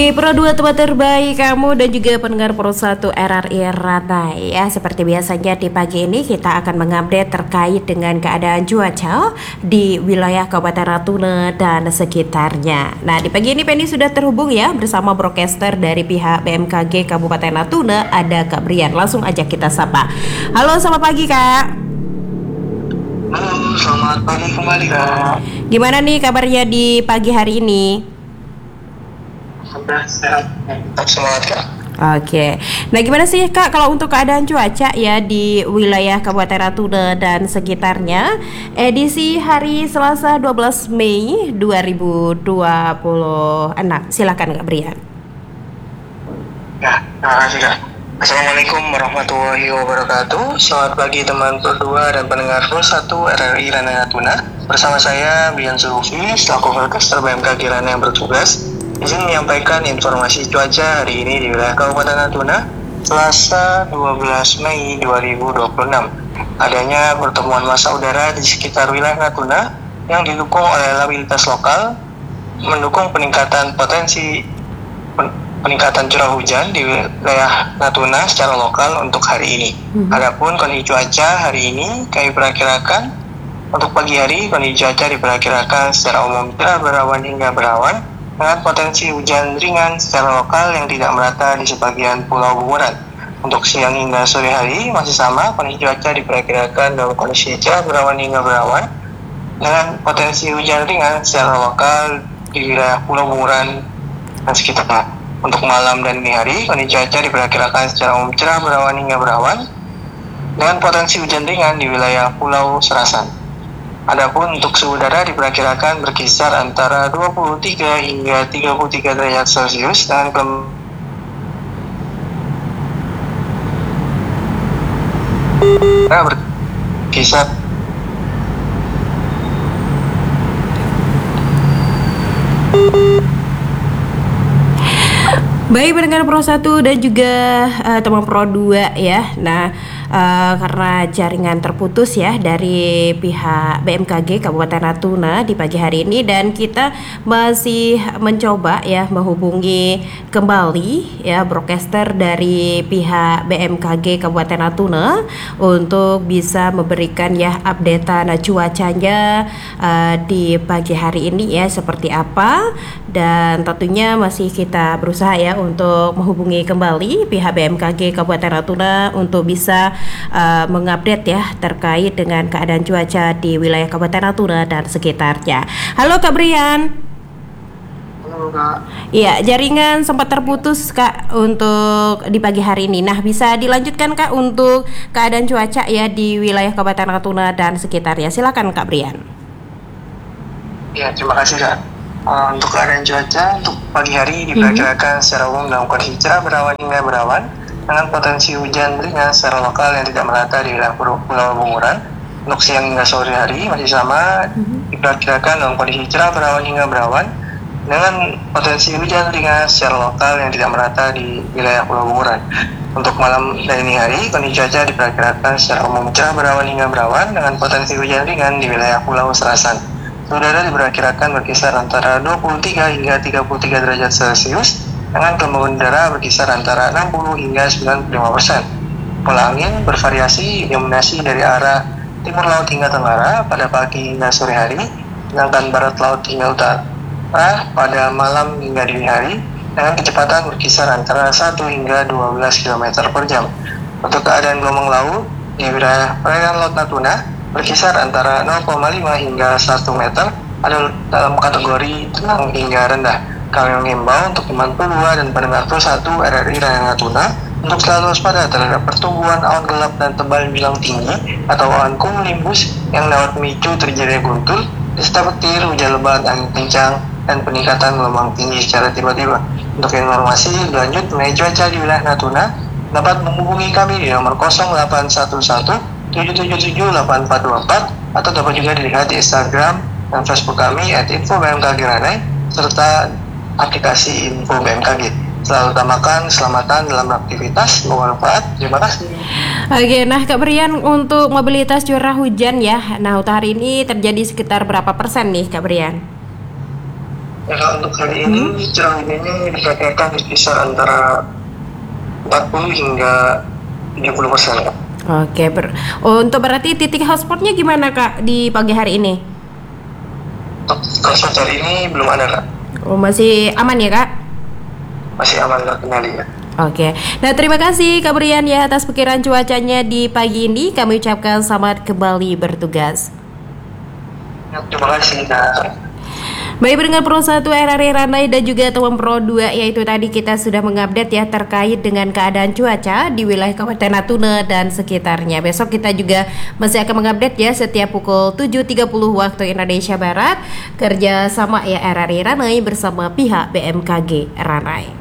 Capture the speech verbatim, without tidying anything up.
Pro dua teman terbaik kamu dan juga pendengar Pro satu R R I Ranai ya. Seperti biasanya di pagi ini kita akan mengupdate terkait dengan keadaan cuaca di wilayah Kabupaten Natuna dan sekitarnya. Nah, di pagi ini Penny sudah terhubung ya bersama broadcaster dari pihak B M K G Kabupaten Natuna, ada Kak Brian. Langsung aja kita sapa. Halo, selamat pagi Kak. Halo, selamat pagi kembali Kak. Gimana nih kabarnya di pagi hari ini? Sudah sehat, tetap semangat Kak. Oke, nah gimana sih Kak kalau untuk keadaan cuaca ya di wilayah Kabupaten Natuna dan sekitarnya edisi hari Selasa dua belas Mei dua ribu dua puluh enam? Silakan Kak Brian. Ya, terima kasih Kak. Assalamualaikum warahmatullahi wabarakatuh. Selamat pagi teman Pro dua dan pendengar Pro satu R R I Ranai Natuna. Bersama saya Brian Zulfi, selaku broadcaster B M K G Ranai yang bertugas. Izin menyampaikan informasi cuaca hari ini di wilayah Kabupaten Natuna, Selasa dua belas Mei dua ribu dua puluh enam. Adanya pertemuan massa udara di sekitar wilayah Natuna yang didukung oleh labilitas lokal, mendukung peningkatan potensi pen- peningkatan curah hujan di wilayah Natuna secara lokal untuk hari ini. Hmm. Adapun kondisi cuaca hari ini kami perkirakan untuk pagi hari kondisi cuaca diperkirakan secara umum cerah berawan hingga berawan, dengan potensi hujan ringan secara lokal yang tidak merata di sebagian pulau Bunguran. Untuk siang hingga sore hari masih sama, kondisi cuaca diperkirakan dalam kondisi cerah berawan hingga berawan dengan potensi hujan ringan secara lokal di wilayah pulau Bunguran dan sekitarnya. Untuk malam dan dini hari, kondisi cuaca diperkirakan secara umum cerah berawan hingga berawan dengan potensi hujan ringan di wilayah pulau Serasan. Adapun untuk suhu udara diperkirakan berkisar antara dua puluh tiga hingga tiga puluh tiga derajat Celcius dengan kem- berkisar Baik pendengar Pro satu dan juga uh, teman Pro dua ya. Nah, uh, karena jaringan terputus ya dari pihak B M K G Kabupaten Natuna di pagi hari ini, dan kita masih mencoba ya menghubungi kembali ya broadcaster dari pihak B M K G Kabupaten Natuna untuk bisa memberikan ya updatean cuacanya uh, di pagi hari ini ya seperti apa, dan tentunya masih kita berusaha ya untuk menghubungi kembali pihak B M K G Kabupaten Natuna untuk bisa uh, mengupdate ya terkait dengan keadaan cuaca di wilayah Kabupaten Natuna dan sekitarnya. Halo Kak Brian. Halo Kak. Iya, jaringan sempat terputus Kak untuk di pagi hari ini. Nah, bisa dilanjutkan Kak untuk keadaan cuaca ya di wilayah Kabupaten Natuna dan sekitarnya. Silakan Kak Brian. Ya, terima kasih Kak. Uh, untuk keadaan cuaca untuk pagi hari diperkirakan mm-hmm. secara umum dalam kondisi cerah berawan hingga berawan dengan potensi hujan ringan secara lokal yang tidak merata di wilayah Pulau Bunguran. Untuk siang hingga sore hari masih sama, mm-hmm. diperkirakan dalam kondisi cerah berawan hingga berawan dengan potensi hujan ringan secara lokal yang tidak merata di wilayah Pulau Bunguran. Untuk malam dan dini hari kondisi cuaca diperkirakan secara umum cerah berawan hingga berawan dengan potensi hujan ringan di wilayah Pulau Serasan. Udara diperkirakan berkisar antara dua puluh tiga hingga tiga puluh tiga derajat Celcius dengan kelembaban udara berkisar antara enam puluh hingga sembilan puluh lima persen. Pola angin bervariasi dominasi dari arah timur laut hingga tenggara pada pagi hingga sore hari, sedangkan barat laut hingga utara pada malam hingga dini hari dengan kecepatan berkisar antara satu hingga dua belas kilometer per jam. Untuk keadaan gelombang laut di wilayah perairan Laut Natuna berkisar antara nol koma lima hingga satu meter, ada dalam kategori tenang hingga rendah. Kami mengimbau untuk teman Pro dua dan pendengar Pro satu R R I Ranai Natuna untuk selalu waspada terhadap pertumbuhan awan gelap dan tebal bilang tinggi atau awan cumulonimbus yang dapat memicu terjadinya guntur, diserta petir, hujan lebat, angin kencang, dan peningkatan gelombang tinggi secara tiba-tiba. Untuk informasi lanjut mengenai cuaca di wilayah Natuna dapat menghubungi kami di nomor nol delapan satu satu tujuh tujuh tujuh delapan empat dua empat atau dapat juga dilihat di Instagram dan Facebook kami at info B M K G Ranai serta aplikasi info B M K G. Selalu utamakan keselamatan dalam aktivitas, semoga bermanfaat. Terima kasih. Oke, nah Kak Brian, untuk mobilitas curah hujan ya, nah untuk hari ini terjadi sekitar berapa persen nih Kak Brian? Ya, kalau untuk hari ini Hmm. curah hujannya diperkirakan di kisaran antara empat puluh hingga tujuh puluh persen. Oke, ber- untuk berarti titik hotspotnya gimana Kak di pagi hari ini? Untuk kasus hari ini belum ada Kak, Oh, masih aman ya Kak? masih aman terkendali ya. Oke, nah terima kasih Kak Brian ya atas perkiraan cuacanya di pagi ini. Kami ucapkan selamat kembali bertugas. Ya, terima kasih Kak. Baik pendengar Pro satu R R I Ranai dan juga teman Pro dua, yaitu tadi kita sudah mengupdate ya terkait dengan keadaan cuaca di wilayah Kabupaten Natuna dan sekitarnya. Besok kita juga masih akan mengupdate ya setiap pukul tujuh tiga puluh waktu Indonesia Barat, kerja sama ya R R I Ranai bersama pihak B M K G Ranai.